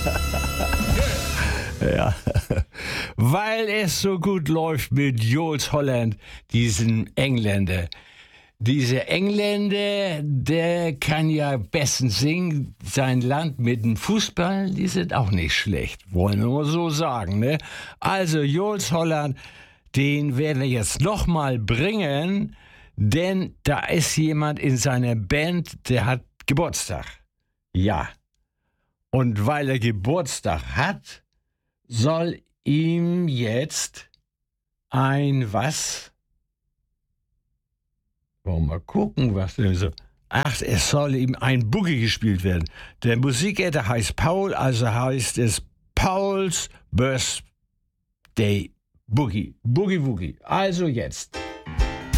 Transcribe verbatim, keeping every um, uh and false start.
Ja, weil es so gut läuft mit Jools Holland, diesem Engländer. Dieser Engländer, der kann ja bestens singen, sein Land mit dem Fußball, die sind auch nicht schlecht, wollen wir mal so sagen, ne? Also Jools Holland, den werden wir jetzt nochmal bringen, denn da ist jemand in seiner Band, der hat Geburtstag. Ja. Und weil er Geburtstag hat, soll ihm jetzt ein was? Wollen wir mal gucken, was denn so. Ach, es soll ihm ein Boogie gespielt werden. Der Musiker, der heißt Paul, also heißt es Pauls Birthday Boogie. Boogie Woogie. Also jetzt.